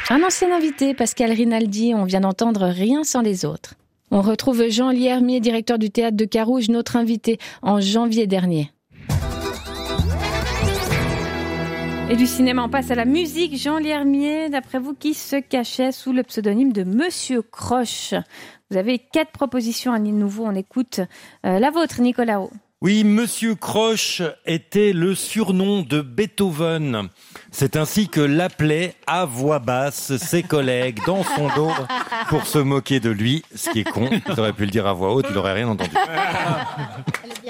Un ancien invité, Pascal Rinaldi, on vient d'entendre Rien sans les autres. On retrouve Jean Liermier, directeur du théâtre de Carouge, notre invité en janvier dernier. Et du cinéma, on passe à la musique. Jean Liermier, d'après vous, qui se cachait sous le pseudonyme de Monsieur Croche? Vous avez 4 propositions à nouveau, on écoute la vôtre, Nicolas O. Oui, Monsieur Croche était le surnom de Beethoven. C'est ainsi que l'appelaient à voix basse ses collègues dans son dos pour se moquer de lui, ce qui est con. Il aurait pu le dire à voix haute, il n'aurait rien entendu. Elle est bien.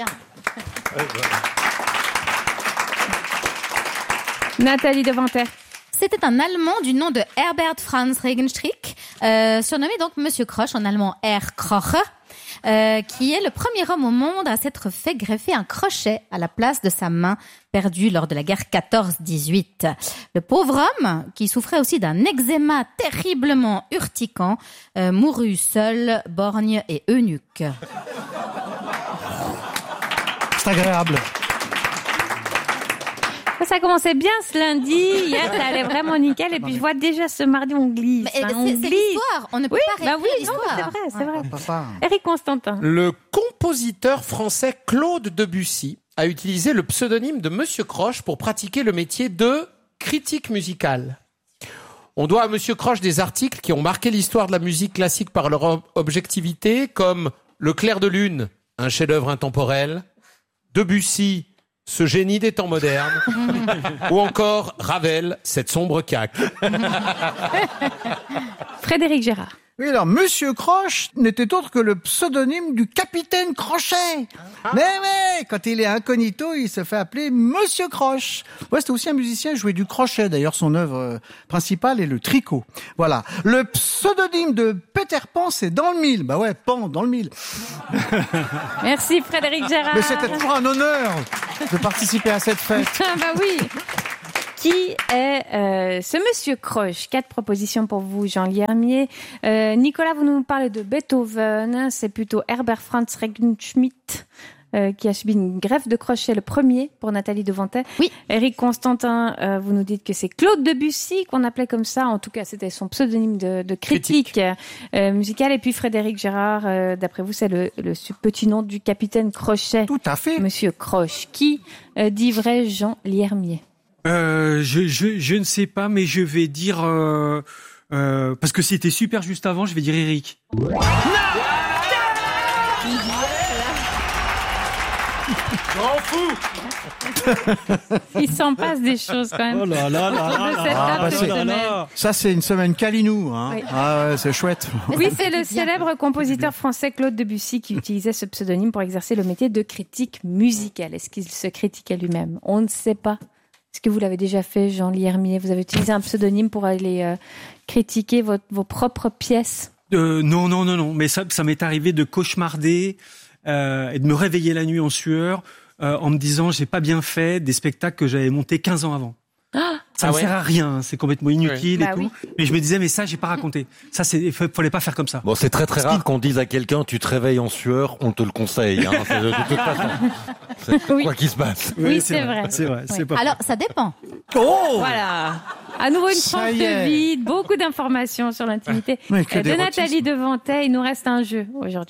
Nathalie Devanter. C'était un Allemand du nom de Herbert Franz Regenstrick, surnommé donc Monsieur Croche, en allemand Herr Kroche, qui est le premier homme au monde à s'être fait greffer un crochet à la place de sa main perdue lors de la guerre 14-18. Le pauvre homme, qui souffrait aussi d'un eczéma terriblement urticant, mourut seul, borgne et eunuque. C'est agréable. Ça commençait bien ce lundi, hier ça allait vraiment nickel, et puis je vois déjà ce mardi on glisse. Mais c'est l'histoire, on ne peut pas réécrire l'histoire. C'est vrai. Éric Constantin. Le compositeur français Claude Debussy a utilisé le pseudonyme de Monsieur Croche pour pratiquer le métier de critique musicale. On doit à Monsieur Croche des articles qui ont marqué l'histoire de la musique classique par leur objectivité, comme Le clair de lune, un chef-d'œuvre intemporel, Debussy, ce génie des temps modernes, ou encore Ravel, cette sombre caque. Frédéric Gérard. Oui, alors, Monsieur Croche n'était autre que le pseudonyme du capitaine Crochet. Mais, quand il est incognito, il se fait appeler Monsieur Croche. Ouais, c'était aussi un musicien, il jouait du crochet. D'ailleurs, son œuvre principale est le tricot. Voilà. Le pseudonyme de Peter Pan, c'est dans le mille. Bah ouais, Pan, dans le mille. Merci Frédéric Gérard. Mais c'était toujours un honneur de participer à cette fête. Ah bah oui. Qui est ce Monsieur Croche? 4 propositions pour vous, Jean Liermier. Nicolas, vous nous parlez de Beethoven. C'est plutôt Herbert Franz Regenschmidt qui a subi une greffe de crochet, le premier, pour Nathalie Devantet. Oui. Éric Constantin, vous nous dites que c'est Claude Debussy qu'on appelait comme ça. En tout cas, c'était son pseudonyme de critique musicale. Et puis Frédéric Gérard, d'après vous, c'est le petit nom du capitaine Crochet. Tout à fait. Monsieur Croche. Qui dit vrai, Jean Liermier? Je ne sais pas, mais je vais dire parce que c'était super juste avant, je vais dire Eric. Grand fou. Il s'en passe des choses quand même. Oh là là là là. Ça, c'est une semaine Calinou, hein. Oui. Ah ouais, c'est chouette. Oui, c'est le célèbre compositeur français Claude Debussy qui utilisait ce pseudonyme pour exercer le métier de critique musicale. Est-ce qu'il se critiquait lui-même? On ne sait pas. Est-ce que vous l'avez déjà fait, Jean Liermier? Vous avez utilisé un pseudonyme pour aller critiquer vos propres pièces? Non. Mais ça m'est arrivé de cauchemarder et de me réveiller la nuit en sueur en me disant j'ai pas bien fait des spectacles que j'avais montés 15 ans avant. Ça ne sert à rien, c'est complètement inutile et tout. Oui. Mais je me disais, mais ça, j'ai pas raconté. Ça, fallait pas faire comme ça. Bon, c'est très rare qu'on dise à quelqu'un, tu te réveilles en sueur, on te le conseille, hein. De toute façon. Oui. Quoi qu'il se passe. Oui, c'est vrai. C'est vrai, Oui. c'est pas. Alors, ça dépend. Oh! Voilà. À nouveau une Ça tranche y est. de vide, beaucoup d'informations sur l'intimité Mais que de d'érotisme. Nathalie Devantet. Il nous reste un jeu aujourd'hui.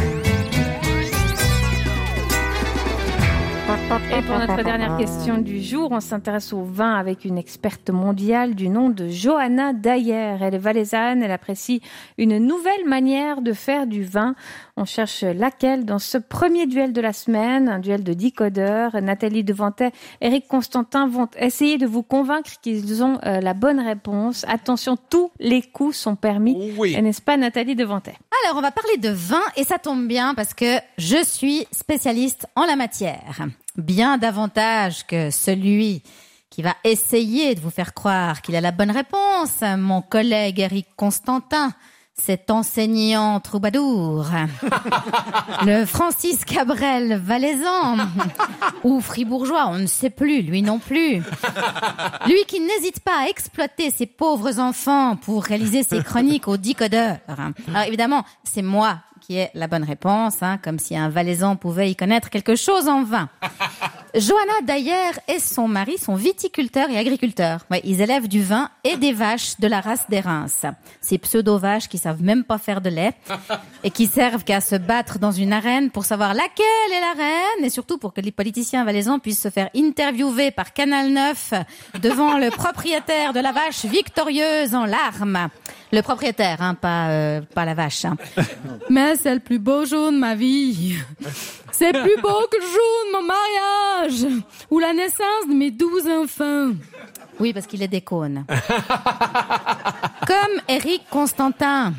Et pour notre dernière question du jour, on s'intéresse au vin avec une experte mondiale du nom de Johanna Dayer. Elle est valaisanne, elle apprécie une nouvelle manière de faire du vin. On cherche laquelle dans ce premier duel de la semaine, un duel de 10 codeurs. Nathalie Devantet, Éric Constantin vont essayer de vous convaincre qu'ils ont la bonne réponse. Attention, tous les coups sont permis. Oui. Et n'est-ce pas, Nathalie Devantet? Alors, on va parler de vin et ça tombe bien parce que je suis spécialiste en la matière. Bien davantage que celui qui va essayer de vous faire croire qu'il a la bonne réponse, mon collègue Éric Constantin, cet enseignant troubadour. Le Francis Cabrel valaisan ou fribourgeois, on ne sait plus, lui non plus. Lui qui n'hésite pas à exploiter ses pauvres enfants pour réaliser ses chroniques aux 10 codeurs. Alors évidemment, c'est moi qui ai la bonne réponse, hein, comme si un valaisan pouvait y connaître quelque chose en vin. Johanna Dayer et son mari sont viticulteurs et agriculteurs. Ouais, ils élèvent du vin et des vaches de la race des Reims. Ces pseudo-vaches qui savent même pas faire de lait et qui servent qu'à se battre dans une arène pour savoir laquelle est la reine et surtout pour que les politiciens valaisans puissent se faire interviewer par Canal 9 devant le propriétaire de la vache victorieuse en larmes. Le propriétaire, hein, pas la vache. Hein. Mais c'est le plus beau jour de ma vie. C'est plus beau que le jour de mon mariage ou la naissance de mes 12 enfants. Oui, parce qu'il est des cônes. Comme Éric Constantin,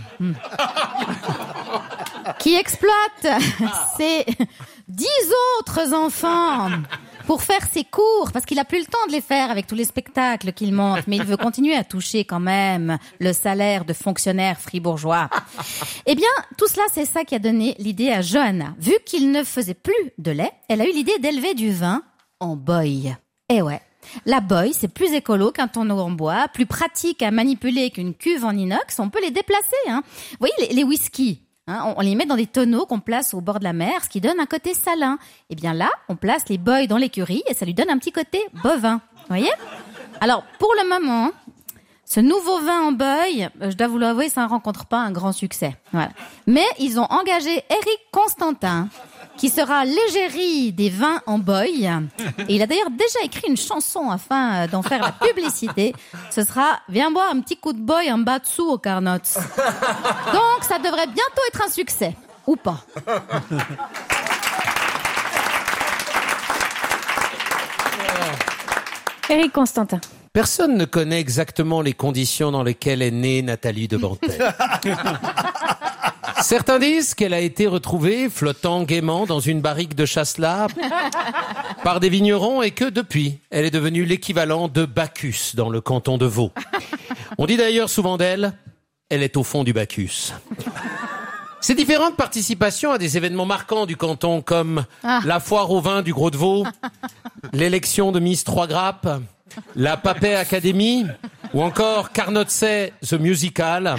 qui exploite ses 10 autres enfants pour faire ses cours, parce qu'il a plus le temps de les faire avec tous les spectacles qu'il monte, mais il veut continuer à toucher quand même le salaire de fonctionnaire fribourgeois. Eh bien, tout cela, c'est ça qui a donné l'idée à Johanna. Vu qu'il ne faisait plus de lait, elle a eu l'idée d'élever du vin en boy. Eh ouais. La boy, c'est plus écolo qu'un tonneau en bois, plus pratique à manipuler qu'une cuve en inox. On peut les déplacer, hein. Vous voyez, les whisky. Hein, on les met dans des tonneaux qu'on place au bord de la mer, ce qui donne un côté salin. Et bien là, on place les boys dans l'écurie et ça lui donne un petit côté bovin. Vous voyez ? Alors, pour le moment, ce nouveau vin en boy, je dois vous l'avouer, ça ne rencontre pas un grand succès. Voilà. Mais ils ont engagé Éric Constantin, qui sera l'égérie des vins en boy. Et il a d'ailleurs déjà écrit une chanson afin d'en faire la publicité. Ce sera « Viens boire un petit coup de boy en bas dessous au Carnots ». Donc, ça devrait bientôt être un succès. Ou pas. Éric Constantin. Personne ne connaît exactement les conditions dans lesquelles est née Nathalie de Bantel. Certains disent qu'elle a été retrouvée flottant gaiement dans une barrique de chasselas par des vignerons et que depuis, elle est devenue l'équivalent de Bacchus dans le canton de Vaud. On dit d'ailleurs souvent d'elle, elle est au fond du Bacchus. Ces différentes participations à des événements marquants du canton comme la foire au vin du Gros de Vaud, l'élection de Miss Trois Grappes, la Papet Academy ou encore Carnotzet The Musical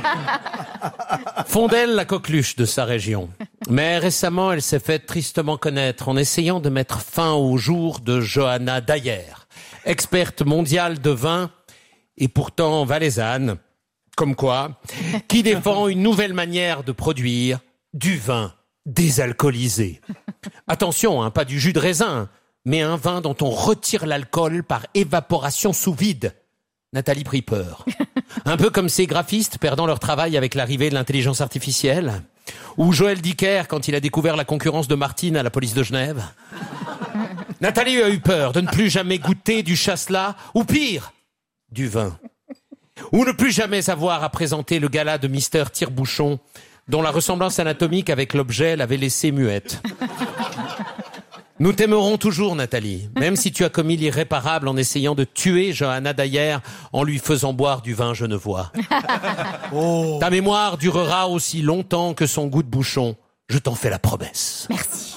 font d'elle la coqueluche de sa région. Mais récemment, elle s'est fait tristement connaître en essayant de mettre fin au jour de Johanna Dayer, experte mondiale de vin et pourtant valaisanne, comme quoi, qui défend une nouvelle manière de produire du vin désalcoolisé. Attention, pas du jus de raisin, mais un vin dont on retire l'alcool par évaporation sous vide. Nathalie prit peur. Un peu comme ces graphistes perdant leur travail avec l'arrivée de l'intelligence artificielle. Ou Joël Dicker quand il a découvert la concurrence de Martine à la police de Genève. Nathalie a eu peur de ne plus jamais goûter du chasselas, ou pire, du vin. Ou ne plus jamais avoir à présenter le gala de Mister Tire-Bouchon, dont la ressemblance anatomique avec l'objet l'avait laissée muette. Nous t'aimerons toujours, Nathalie, même si tu as commis l'irréparable en essayant de tuer Johanna Dayer en lui faisant boire du vin genevois. Oh. Ta mémoire durera aussi longtemps que son goût de bouchon. Je t'en fais la promesse. Merci.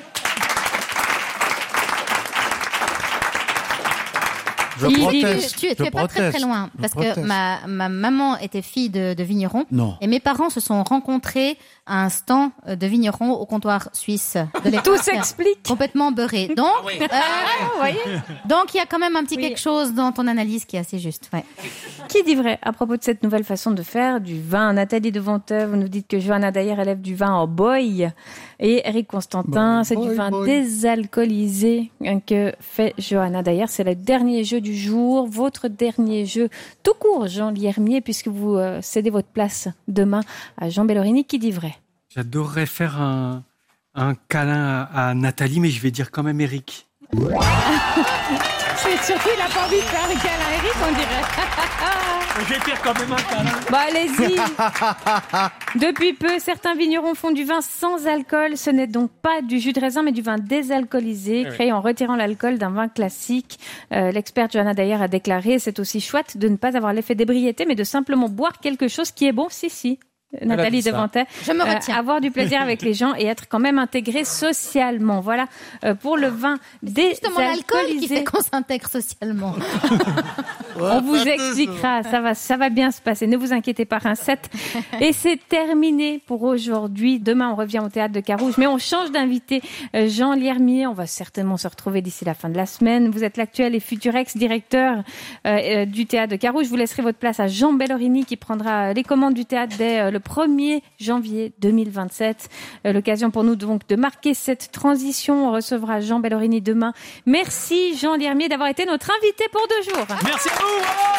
Tu es pas très loin parce que ma maman était fille de vigneron et mes parents se sont rencontrés à un stand de vigneron au comptoir suisse de l'époque. Tout s'explique. Complètement beurré. Donc, donc il y a quand même un petit quelque chose dans ton analyse qui est assez juste. Ouais. Qui dit vrai à propos de cette nouvelle façon de faire du vin? Nathalie de Venteuve, vous nous dites que Johanna Dayer élève du vin en boy et Éric Constantin, c'est du vin désalcoolisé que fait Johanna Dayer. C'est le dernier jeu du jour, votre dernier jeu tout court, Jean Liermier, puisque vous cédez votre place demain à Jean Bellorini. Qui dit vrai? J'adorerais faire un câlin à Nathalie, mais je vais dire quand même Éric. C'est surtout, il n'a pas envie de faire le câlin à Éric, on dirait. Je vais faire quand même un câlin. Bah, allez-y. Depuis peu, certains vignerons font du vin sans alcool. Ce n'est donc pas du jus de raisin, mais du vin désalcoolisé, créé en retirant l'alcool d'un vin classique. L'experte Johanna Dayer a déclaré: c'est aussi chouette de ne pas avoir l'effet d'ébriété, mais de simplement boire quelque chose qui est bon. Si. Nathalie ça. Devanter. Je me retiens. Avoir du plaisir avec les gens et être quand même intégré socialement. Voilà pour le vin C'est justement l'alcool qui désalcoolisé. fait qu'on s'intègre socialement. On vous expliquera, ça va bien se passer. Ne vous inquiétez pas, un 7. Et c'est terminé pour aujourd'hui. Demain, on revient au Théâtre de Carouge, mais on change d'invité. Jean Liermier, on va certainement se retrouver d'ici la fin de la semaine. Vous êtes l'actuel et futur ex-directeur du Théâtre de Carouge. Vous laisserez votre place à Jean Bellorini qui prendra les commandes du théâtre dès le 1er janvier 2027. L'occasion pour nous donc de marquer cette transition. On recevra Jean Bellorini demain. Merci Jean Liermier d'avoir été notre invité pour 2 jours. Merci à vous.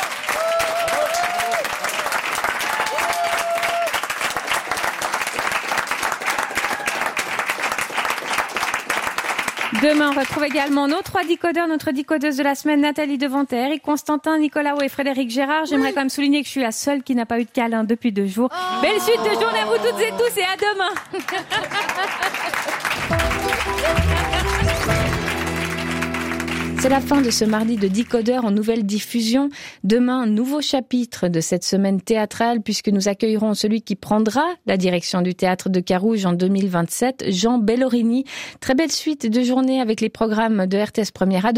Demain, on retrouve également nos 3 décodeurs, notre décodeuse de la semaine, Nathalie Devanter, Eric Constantin, Nicolas Haut et Frédéric Gérard. J'aimerais quand même souligner que je suis la seule qui n'a pas eu de câlin depuis 2 jours. Belle suite de journée à vous toutes et tous et à demain. C'est la fin de ce mardi de Décodeur en nouvelle diffusion. Demain, nouveau chapitre de cette semaine théâtrale puisque nous accueillerons celui qui prendra la direction du Théâtre de Carouge en 2027, Jean Bellorini. Très belle suite de journée avec les programmes de RTS Première.